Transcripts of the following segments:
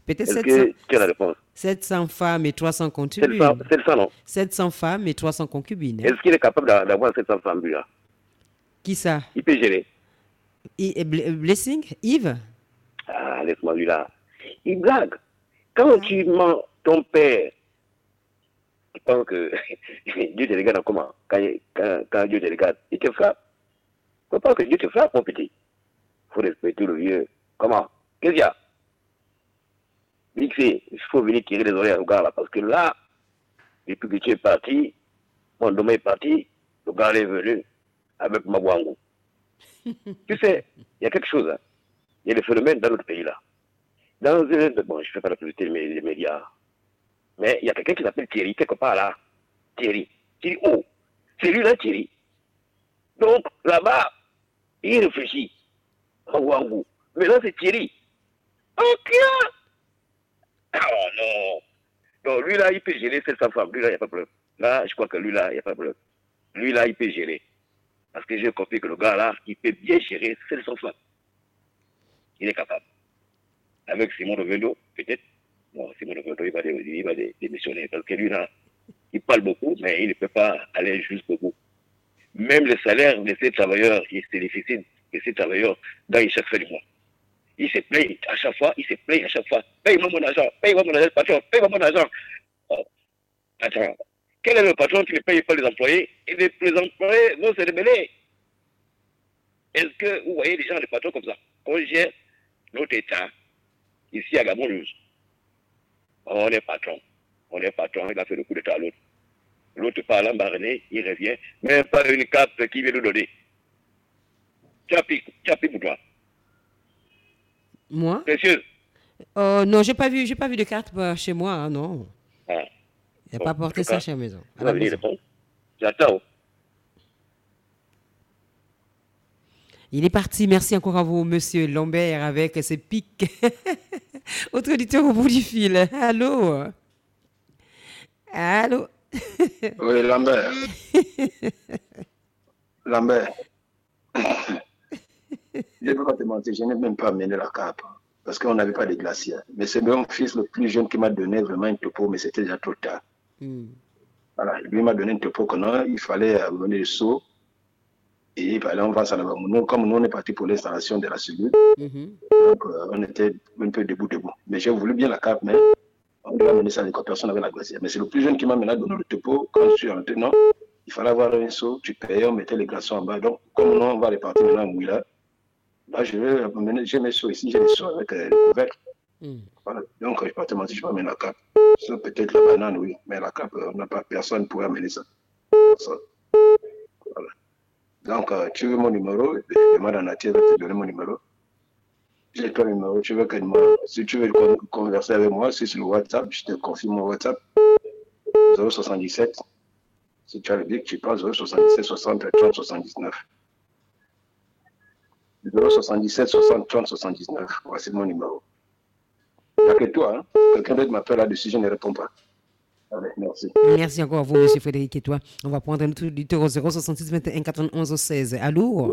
Peut-être Est-ce 700, que tu as la réponse? 700 femmes et 300 700, concubines. 700 non? 700 femmes et 300 concubines. Hein. Est-ce qu'il est capable d'avoir 700 femmes, lui, là? Qui ça? Il peut gérer. Blessing? Yves? Ah, laisse-moi lui là. Il blague. Quand tu mens ton père, tu penses que Dieu te regarde comment? Quand Dieu te regarde, il te frappe. Tu ne penses que Dieu te frappe, mon petit. Il faut respecter le vieux. Comment? Qu'est-ce qu'il y a? Mixé, il faut venir tirer les oreilles au gars là, parce que là, depuis que tu es parti, mon domaine est parti, le gars est venu avec Mabwangu. Tu sais, il y a quelque chose, hein. Il y a des phénomènes dans notre pays là. Bon, je ne fais pas la publicité des médias, mais il y a quelqu'un qui s'appelle Thierry, quelque part là. Thierry. Oh, c'est lui là, Thierry. Donc, là-bas, il réfléchit. Mabwangu. Mais là, c'est Thierry. Ok. Oh non. Donc, lui là, il peut gérer 700 femmes. Lui là, il n'y a pas de problème. Là, je crois que lui là, il n'y a pas de problème. Lui là, il peut gérer. Parce que j'ai compris que le gars là, il peut bien gérer 700 femmes. Il est capable. Avec Simon Rovendo, peut-être. Bon, Simon Rovendo, il va démissionner. Parce que lui là, il parle beaucoup, mais il ne peut pas aller jusqu'au bout. Même le salaire de ces travailleurs, c'est difficile que ces travailleurs gagnent chaque fin du mois. Il se plaint à chaque fois, Paye-moi mon argent, patron, paye-moi mon argent. Oh, attends, quel est le patron qui ne paye pas les employés? Et les employés vont se rebeller. Est-ce que vous voyez des gens, des patrons comme ça? On gère notre État ici à Gabon. On est patron, il a fait le coup d'état à l'autre. L'autre parle en baréné, il revient, même pas une carte qui vient nous donner. Tu as pris pour toi. Moi? Précieuse. Non, j'ai pas vu de carte chez moi, hein, non. Ah, Il n'a bon, pas en porté tout ça cas, chez la maison. tu vas venir répondre. J'attends. Il est parti. Merci encore à vous, monsieur Lambert, avec ses pics. Autre auditeur au bout du fil. Allô? Allô? Oui, Lambert. Lambert. Je ne peux pas te mentir, je n'ai même pas amené la cape. Parce qu'on n'avait pas de glaciers. Mais c'est mon fils le plus jeune qui m'a donné vraiment une topo, mais c'était déjà trop tard. Voilà, lui m'a donné une topo que non, il fallait amener le seau. Et il fallait en voir ça là-bas. Comme nous, on est parti pour l'installation de la cellule, donc on était un peu debout. Mais j'ai voulu bien la cape, mais on doit amener ça quand personne n'avait la glacière. Mais c'est le plus jeune qui m'a donné le topo. Quand je suis rentré, non, il fallait avoir un seau, tu payais, on mettait les glaçons en bas. Donc, comme nous, on va repartir maintenant à Mouila, là, j'ai mes seaux ici, j'ai des seaux avec les couvercles. Voilà. Donc, je ne vais pas te mentir, je vais amener la cape. Ça, peut-être la banane, oui, mais la cape, personne ne pourrait amener ça. Voilà. Donc, tu veux mon numéro, demande à Nathie, elle va te donner mon numéro. J'ai ton numéro, si tu veux converser avec moi, c'est sur le WhatsApp, je te confirme mon WhatsApp. 077. Si tu as le bic, tu prends 077 60 30 79. 077 60 30 79. Voici mon numéro. Il n'y a que toi, hein. Quelqu'un d'autre m'appelle là-dessus, je ne réponds pas. Allez, merci. Merci encore à vous, monsieur Frédéric et toi. On va prendre un tour du 066 21 91 16. Allô?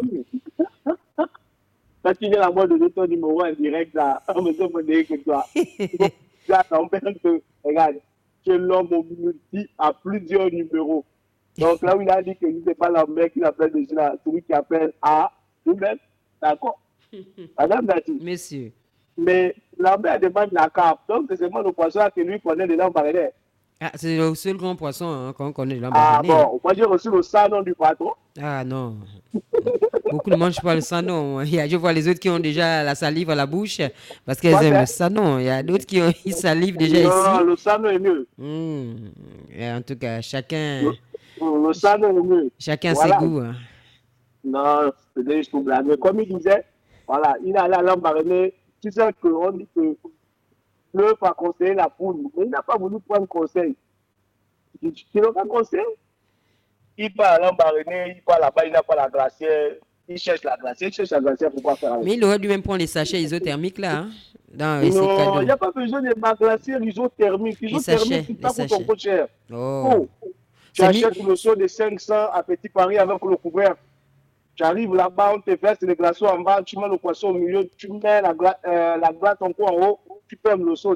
Quand tu viens à moi de donner ton numéro en direct, là, on me demande que toi. Là, regarde, que l'homme multi à plusieurs numéros. Donc là où il a dit que ce n'est pas Lambert qui l'appelle déjà, celui qui appelle à nous-mêmes. D'accord? Madame Dati. Monsieur. Mais Lambert demande la carte. Donc c'est seulement le poisson que lui connaît de l'embarrassé. Ah, c'est le seul grand poisson hein, qu'on connaît de Ah l'embarrassé. bon, moi j'ai reçu le sanon du patron. Ah non. Beaucoup ne mangent pas le sanon. Je vois les autres qui ont déjà la salive à la bouche parce qu'elles aiment le sanon. Il y a d'autres qui ont une salive déjà ici. Non, le sanon est mieux. Et en tout cas, chacun. Le sanon est mieux. Chacun voilà. Ses goûts. Hein. Non, c'est juste pour blaguer. Comme il disait, voilà, il a l'embarrassé. Tu sais qu'on dit que ne pas conseiller la poule, mais il n'a pas voulu prendre conseil. Tu n'as pas conseil. Il part à l'embarrassé, il part là-bas, il n'a pas la glacière. Il cherche la glacière pour pas faire avec. Mais il aurait dû même prendre les sachets isothermiques là. Hein, non, il n'y a pas besoin de ma glacière isothermique. Isothermique, c'est pas pour ton coût cher. Oh. Tu achètes le seau de 500 à Petit Paris avec le couvert. Tu arrives là-bas, on te verse les glaçons en bas, tu mets le poisson au milieu, tu mets la glace encore en haut, tu fermes le seau.